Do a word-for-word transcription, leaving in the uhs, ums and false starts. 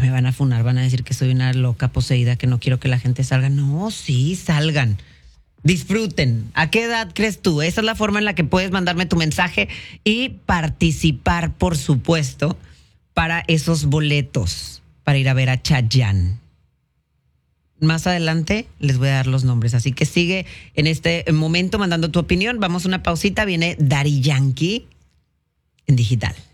me van a funar, van a decir que soy una loca poseída, que no quiero que la gente salga. No, sí, salgan. Disfruten. ¿A qué edad crees tú? Esa es la forma en la que puedes mandarme tu mensaje y participar, por supuesto, para esos boletos para ir a ver a Chayanne. Más adelante les voy a dar los nombres, así que sigue en este momento mandando tu opinión. Vamos a una pausita, viene Daddy Yankee en digital.